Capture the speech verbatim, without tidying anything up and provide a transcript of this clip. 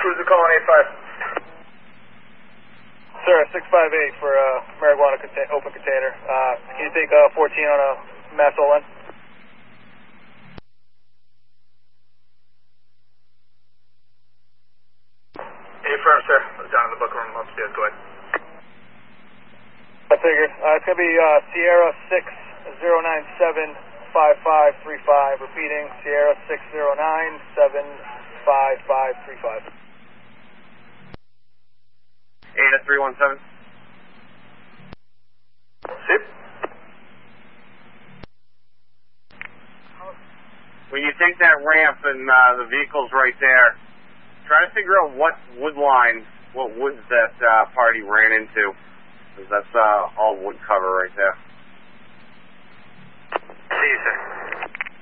Cruiser calling eight five. Sir, six five eight for uh, marijuana contain open container. Uh, can you take uh, fourteen on a Mass O N? Affirm, sir. Down in the book room upstairs. Go ahead. I figured. Uh, it's going to be uh, Sierra six zero nine seven five five three five. Repeating, Sierra six zero nine seven five five three five. Ada three one seven. Sip. When you take that ramp and uh, the vehicle's right there, try to figure out what wood lines, what woods that uh, party ran into, because that's uh, all wood cover right there. See you, sir.